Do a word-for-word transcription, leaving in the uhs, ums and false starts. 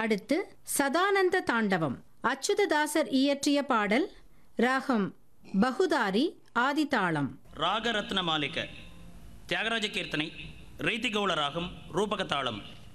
அடுத்து சதானந்த தாண்டவம் அச்சுததாசர் இயற்றிய பாடல். ராகம் பகுதாரி ஆதிதாளம். ராகரத்ன மாலிக தியாகராஜ கீர்த்தனை ரீதிகௌள ராகம் ரூபகதாளம்.